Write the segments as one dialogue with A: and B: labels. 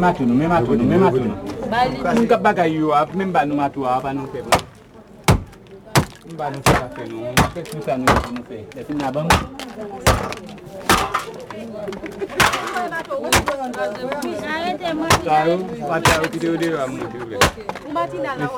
A: Nunca baga you up, member no matter what, no pay. Mbano sa café no, pay susa no pay. Deve na bang. Claro, pata o que deu a muito bem.
B: Batina lá,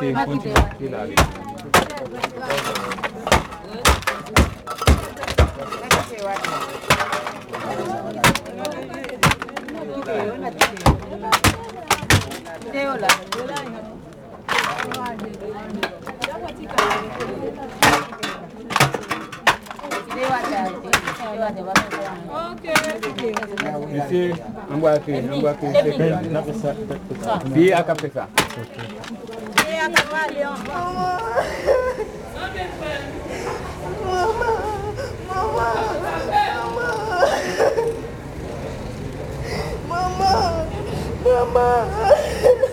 A: Esse, vamos aqui. Via a cabeça.
C: Mama.